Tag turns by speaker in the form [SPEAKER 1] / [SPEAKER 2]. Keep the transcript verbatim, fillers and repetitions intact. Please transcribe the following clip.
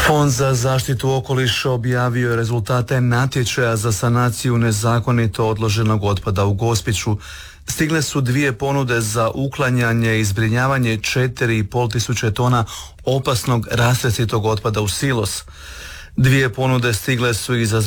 [SPEAKER 1] Fond za zaštitu okoliša objavio je rezultate natječaja za sanaciju nezakonito odloženog otpada u Gospiću. Stigle su dvije ponude za uklanjanje i zbrinjavanje četiri i pol tisuće tona opasnog rastresitog otpada u silos. Dvije ponude stigle su i za